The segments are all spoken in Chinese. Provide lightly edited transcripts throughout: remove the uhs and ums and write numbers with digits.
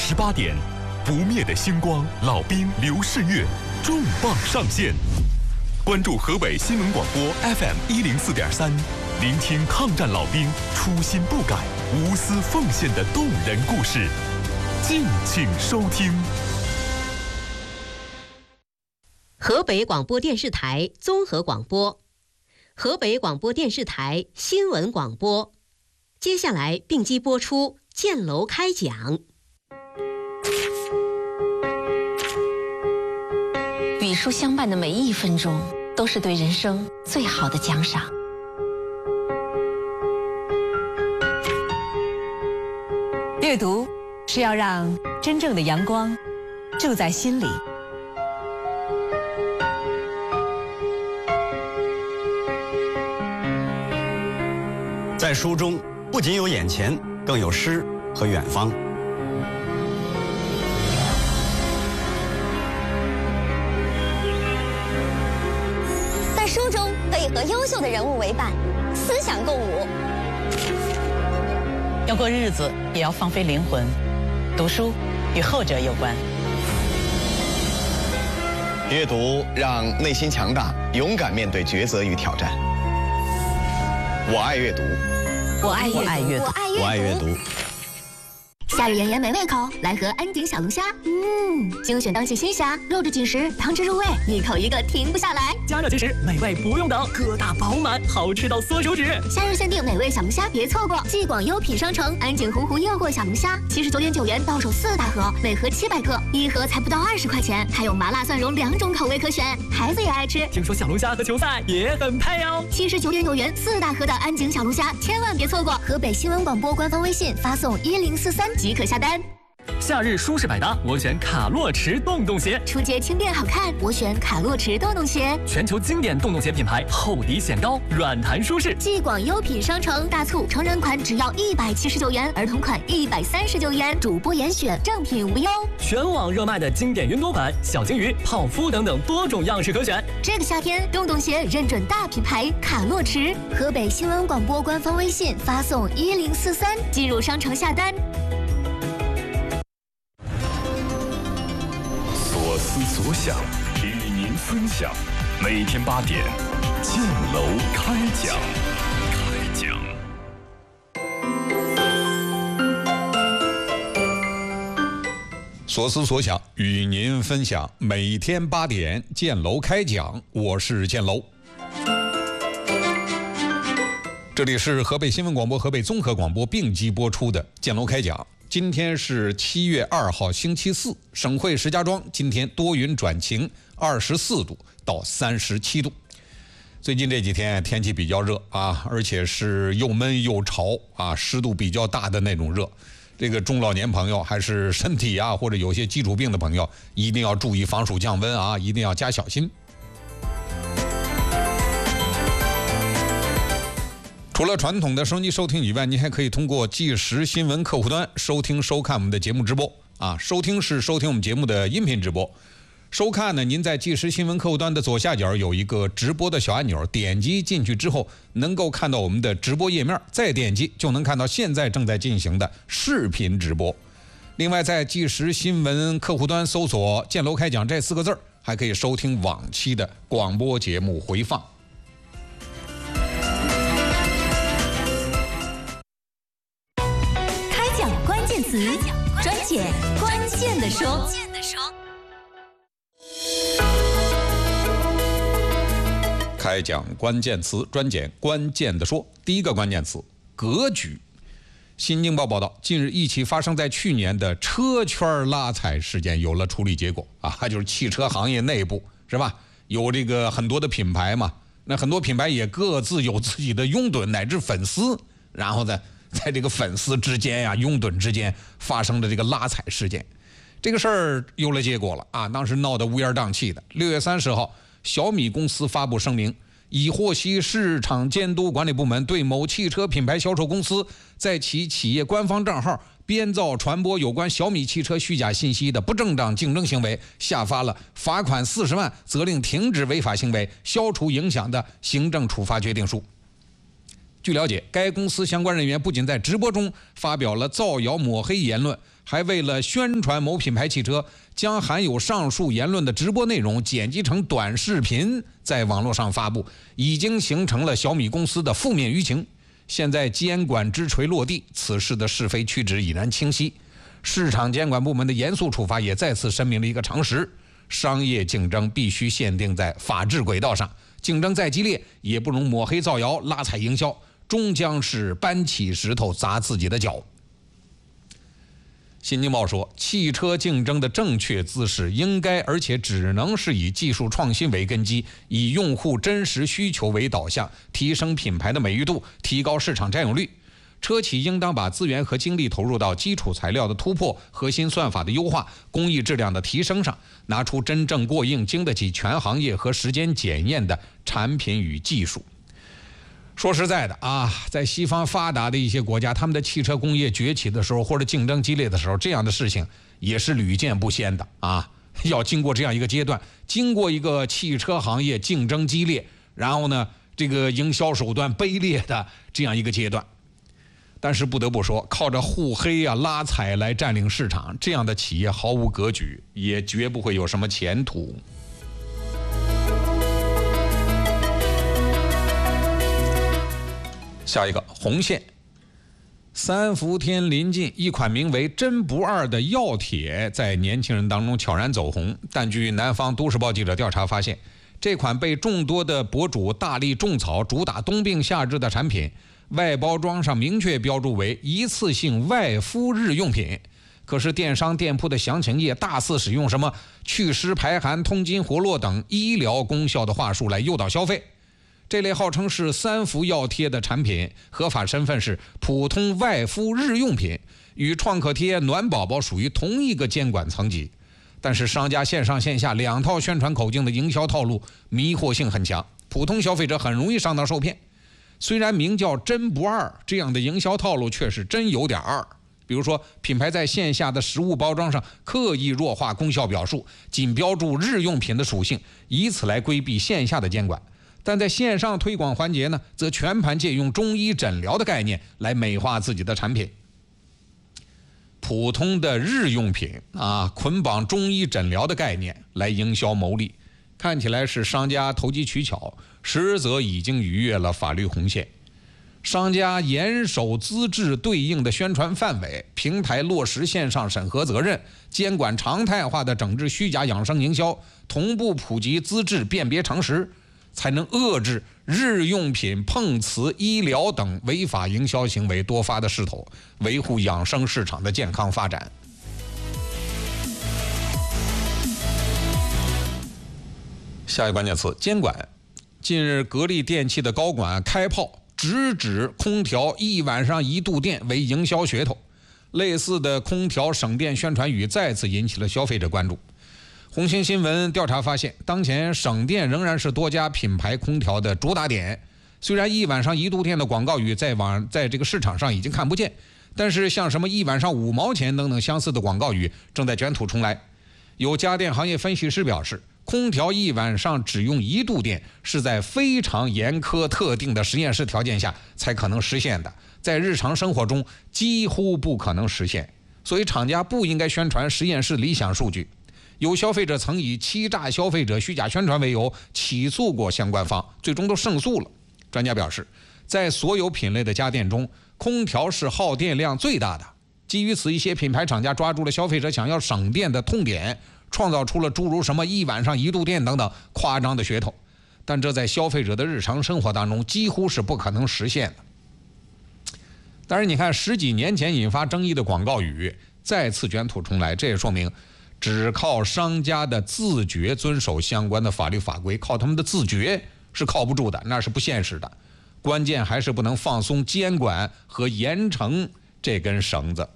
18点，不灭的星光老兵刘世月重磅上线。关注河北新闻广播 FM104.3，聆听抗战老兵初心不改、无私奉献的动人故事。敬请收听。 河北广播电视台综合广播，河北广播电视台新闻广播。接下来并机播出建楼开讲。 与书相伴的每一分钟，都是对人生最好的奖赏。 阅读是要让真正的阳光住在心里。 在书中不仅有眼前，更有诗和远方。 在书中可以和优秀的人物为伴，思想共舞。 要过日子，也要放飞灵魂。读书与后者有关。 阅读让内心强大，勇敢面对抉择与挑战。我爱阅读， 我爱阅读， 我爱阅读。 夏日炎炎美味口，来盒安鼎小龙虾。精选当季新虾，肉质紧实，汤汁入味，一口一个停不下来。 加热即食，美味不用等，个大饱满，好吃到缩手指。 夏日限定美味小龙虾，别错过！继广优品商城安井洪湖诱惑小龙虾，79.9元到手4大盒，每盒700克，一盒才不到20块钱，还有麻辣蒜蓉2种口味可选，孩子也爱吃。 听说小龙虾和球赛也很配哦。 79.9元4大盒的安井小龙虾，千万别错过！河北新闻广播官方微信发送1043即可下单。 夏日舒适百搭，我选卡洛驰洞洞鞋。 出街轻便好看，我选卡洛驰洞洞鞋。 全球经典洞洞鞋品牌，厚底显高，软弹舒适。 继广优品商城大促，成人款只要179元，儿童款139元，主播严选，正品无忧。 全网热卖的经典云朵款、小金鱼、泡芙等等多种样式可选。 这个夏天，洞洞鞋认准大品牌卡洛驰。河北新闻广播官方微信发送1043进入商城下单。 所思所想，与您分享。每天8点，建楼开讲。 所思所想，与您分享。每天8点，建楼开讲。我是建楼。这里是河北新闻广播、河北综合广播并机播出的建楼开讲。今天是7月2号，星期四。省会石家庄今天多云转晴，24度到37度。最近这几天天气比较热啊，而且是又闷又潮啊，湿度比较大的那种热。这个中老年朋友还是身体啊或者有些基础病的朋友，一定要注意防暑降温啊，一定要加小心。除了传统的收音机收听以外，您还可以通过即时新闻客户端收听收看我们的节目直播啊。收听是收听我们节目的音频直播，收看呢，您在即时新闻客户端的左下角有一个直播的小按钮，点击进去之后能够看到我们的直播页面，再点击就能看到现在正在进行的视频直播。另外在即时新闻客户端搜索建楼开讲这4个字，还可以收听往期的广播节目回放。 专解关键的说。 开讲关键词，专解关键的说。第一个关键词，格局。新京报报道，近日一起发生在去年的车圈拉踩事件有了处理结果啊，就是汽车行业内部是吧？有这个很多的品牌嘛，那很多品牌也各自有自己的拥趸乃至粉丝，然后呢，在这个粉丝之间呀、拥趸之间发生的这个拉踩事件，这个事儿有了结果了啊！当时闹得乌烟瘴气的。6月30号，小米公司发布声明，已获悉市场监督管理部门对某汽车品牌销售公司在其企业官方账号编造传播有关小米汽车虚假信息的不正当竞争行为，下发了罚款40万、责令停止违法行为、消除影响的行政处罚决定书。据了解，该公司相关人员不仅在直播中发表了造谣抹黑言论， 还为了宣传某品牌汽车，将含有上述言论的直播内容剪辑成短视频，在网络上发布，已经形成了小米公司的负面舆情。现在监管之锤落地，此事的是非曲直已然清晰。市场监管部门的严肃处罚也再次声明了一个常识：商业竞争必须限定在法治轨道上，竞争再激烈，也不容抹黑造谣、拉踩营销，终将是搬起石头砸自己的脚。新京报说，汽车竞争的正确姿势应该而且只能是以技术创新为根基，以用户真实需求为导向，提升品牌的美誉度，提高市场占有率。车企应当把资源和精力投入到基础材料的突破、核心算法的优化、工艺质量的提升上，拿出真正过硬、经得起全行业和时间检验的产品与技术。说实在的啊，在西方发达的一些国家，他们的汽车工业崛起的时候，或者竞争激烈的时候，这样的事情也是屡见不鲜的啊。要经过这样一个阶段，经过一个汽车行业竞争激烈，然后呢，这个营销手段卑劣的这样一个阶段。但是不得不说，靠着互黑啊、拉踩来占领市场，这样的企业毫无格局，也绝不会有什么前途。下一个红线，三伏天临近，一款名为真不二的药帖在年轻人当中悄然走红。但据南方都市报记者调查发现，这款被众多的博主大力种草、主打冬病夏治的产品，外包装上明确标注为一次性外敷日用品。可是电商店铺的详情页大肆使用什么祛湿排寒、通经活络等医疗功效的话术来诱导消费。这类号称是三伏药贴的产品，合法身份是普通外敷日用品，与创可贴、暖宝宝属于同一个监管层级。但是商家线上线下两套宣传口径的营销套路迷惑性很强，普通消费者很容易上当受骗。虽然名叫真不二，这样的营销套路却是真有点二。比如说，品牌在线下的实物包装上刻意弱化功效表述，仅标注日用品的属性，以此来规避线下的监管。但在线上推广环节呢，则全盘借用中医诊疗的概念来美化自己的产品。普通的日用品啊，捆绑中医诊疗的概念来营销牟利，看起来是商家投机取巧，实则已经逾越了法律红线。商家严守资质对应的宣传范围，平台落实线上审核责任，监管常态化的整治虚假养生营销，同步普及资质辨别常识，才能遏制日用品、碰瓷、医疗等违法营销行为多发的势头，维护养生市场的健康发展。下一个关键词：监管。近日，格力电器的高管开炮，直指空调1晚上1度电为营销噱头。类似的空调省电宣传语再次引起了消费者关注。红星新闻调查发现，当前省电仍然是多家品牌空调的主打点。虽然1晚上1度电的广告语在这个市场上已经看不见，但是像什么1晚上5毛钱等等相似的广告语正在卷土重来。有家电行业分析师表示，空调1晚上只用1度电是在非常严苛特定的实验室条件下才可能实现的，在日常生活中几乎不可能实现，所以厂家不应该宣传实验室理想数据。有消费者曾以欺诈消费者、虚假宣传为由起诉过相关方，最终都胜诉了。专家表示，在所有品类的家电中，空调是耗电量最大的。基于此，一些品牌厂家抓住了消费者想要省电的痛点，创造出了诸如什么1晚上1度电等等夸张的噱头，但这在消费者的日常生活当中几乎是不可能实现的。但是你看10几年前引发争议的广告语再次卷土重来，这也说明只靠商家的自觉遵守相关的法律法规，靠他们的自觉是靠不住的，那是不现实的。关键还是不能放松监管和严惩这根绳子。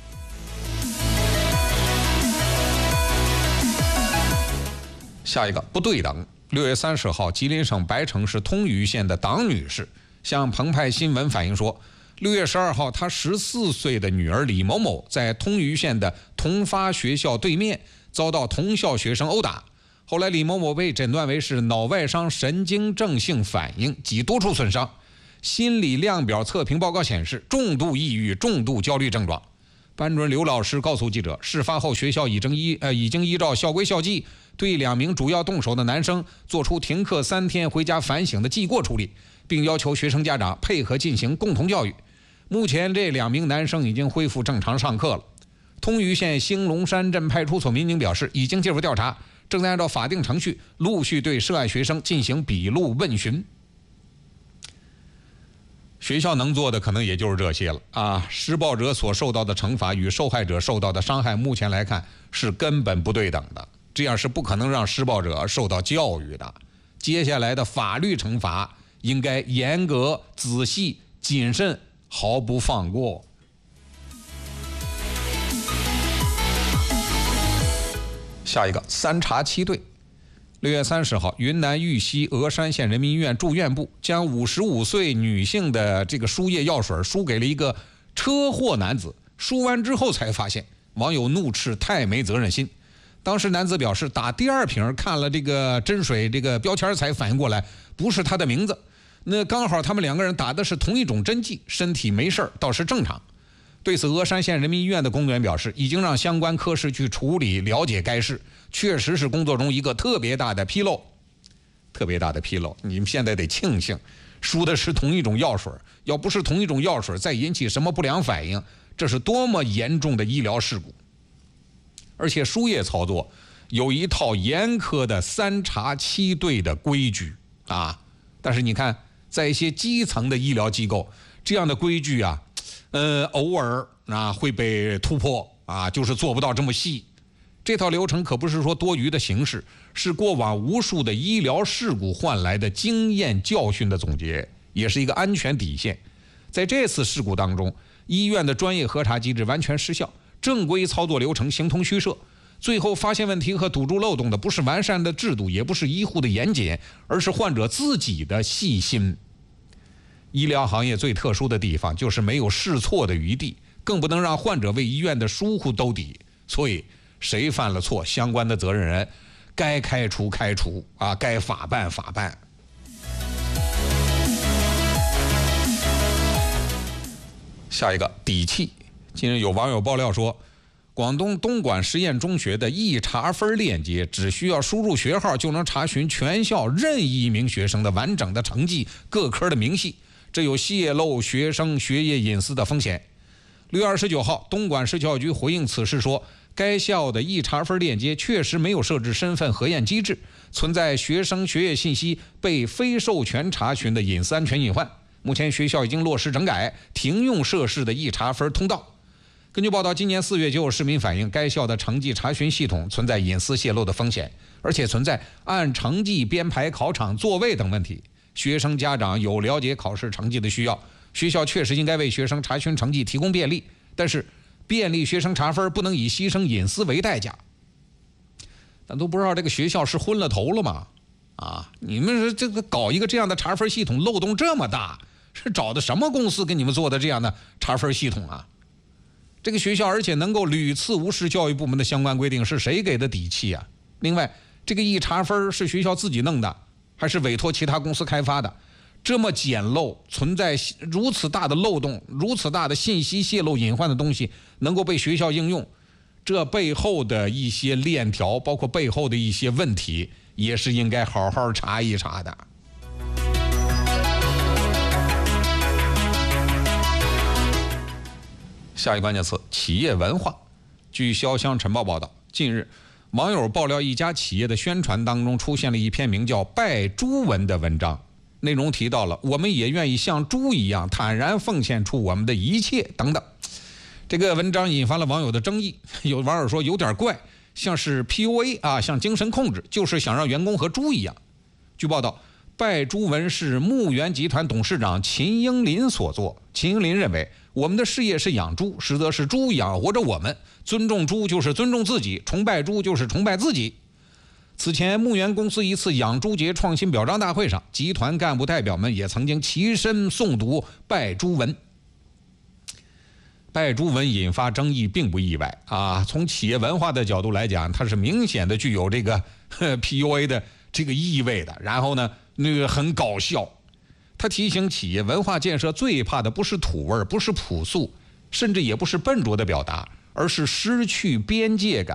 下一个不对等。6月30号，吉林省白城市通榆县的党女士向澎湃新闻反映说，6月12号，她14岁的女儿李某某在通榆县的同发学校对面遭到同校学生殴打。后来李某某被诊断为是脑外伤神经症性反应及多处损伤，心理量表测评报告显示重度抑郁、重度焦虑症状。 班主任刘老师告诉记者，事发后学校已经依照校规校纪对2名主要动手的男生做出停课3天回家反省的记过处理，并要求学生家长配合进行共同教育。目前这2名男生已经恢复正常上课了。通榆县兴隆山镇派出所民警表示，已经介入调查，正在按照法定程序陆续对涉案学生进行笔录问询。学校能做的可能也就是这些了啊！施暴者所受到的惩罚与受害者受到的伤害，目前来看是根本不对等的，这样是不可能让施暴者受到教育的。接下来的法律惩罚应该严格、仔细、谨慎，毫不放过。下一个3查7对。6月30号，云南玉溪峨山县人民医院住院部将55岁女性的这个输液药水输给了一个车祸男子，输完之后才发现，网友怒斥太没责任心。当时男子表示，打第2瓶看了这个针水这个标签才反应过来不是他的名字，那刚好他们2个人打的是同一种针剂，身体没事倒是正常。对此，峨山县人民医院的工作人员表示，已经让相关科室去处理了解该事，确实是工作中一个特别大的纰漏。你们现在得庆幸输的是同一种药水，要不是同一种药水再引起什么不良反应，这是多么严重的医疗事故。而且输液操作有一套严苛的3查7对的规矩啊，但是你看在一些基层的医疗机构，这样的规矩啊偶尔会被突破啊，就是做不到这么细。这套流程可不是说多余的形式，是过往无数的医疗事故换来的经验教训的总结，也是一个安全底线。在这次事故当中，医院的专业核查机制完全失效，正规操作流程形同虚设，最后发现问题和堵住漏洞的不是完善的制度，也不是医护的严谨，而是患者自己的细心。医疗行业最特殊的地方就是没有试错的余地，更不能让患者为医院的疏忽兜底。所以谁犯了错，相关的责任人该开除开除啊，该法办法办。下一个底气。近日有网友爆料说，广东东莞实验中学的易查分链接只需要输入学号就能查询全校任意一名学生的完整的成绩、各科的明细，这有泄露学生学业隐私的风险。6月29号，东莞市教育局回应此事说，该校的易查分链接确实没有设置身份核验机制，存在学生学业信息被非授权查询的隐私安全隐患。目前学校已经落实整改，停用涉事的易查分通道。根据报道，今年4月就有市民反映，该校的成绩查询系统存在隐私泄露的风险，而且存在按成绩编排考场座位等问题。学生家长有了解考试成绩的需要，学校确实应该为学生查询成绩提供便利，但是便利学生查分不能以牺牲隐私为代价。但都不知道这个学校是昏了头了吗？啊，你们是这个搞一个这样的查分系统，漏洞这么大，是找的什么公司给你们做的这样的查分系统啊？这个学校而且能够屡次无视教育部门的相关规定，是谁给的底气啊？另外，这个易查分是学校自己弄的，还是委托其他公司开发的？这么简陋，存在如此大的漏洞，如此大的信息泄露隐患的东西能够被学校应用，这背后的一些链条，包括背后的一些问题，也是应该好好查一查的。下一关键词：企业文化。据潇湘晨报报道，近日网友爆料，一家企业的宣传当中出现了一篇名叫《拜猪文》的文章，内容提到了我们也愿意像猪一样坦然奉献出我们的一切等等。这个文章引发了网友的争议，有网友说有点怪，像是 PUA 啊，像精神控制，就是想让员工和猪一样。据报道，拜猪文是牧原集团董事长秦英林所作。秦英林认为，我们的事业是养猪，实则是猪养活着我们。尊重猪就是尊重自己，崇拜猪就是崇拜自己。此前，牧原公司一次养猪节创新表彰大会上，集团干部代表们也曾经齐声诵读拜猪文。拜猪文引发争议并不意外啊，从企业文化的角度来讲，它是明显的具有这个PUA 的这个意味的。然后呢，那个很搞笑。他提醒企业文化建设最怕的不是土味，不是朴素， 甚至也不是笨拙的表达，而是失去边界感。